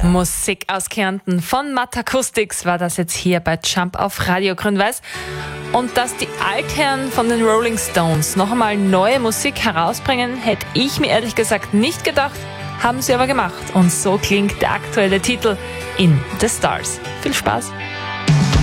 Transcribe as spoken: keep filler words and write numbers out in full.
Musik aus Kärnten von Matt Acoustics war das jetzt hier bei Jump auf Radio Grün-Weiß. Und dass die Altherren von den Rolling Stones noch einmal neue Musik herausbringen, hätte ich mir ehrlich gesagt nicht gedacht, haben sie aber gemacht. Und so klingt der aktuelle Titel In the Stars. Viel Spaß!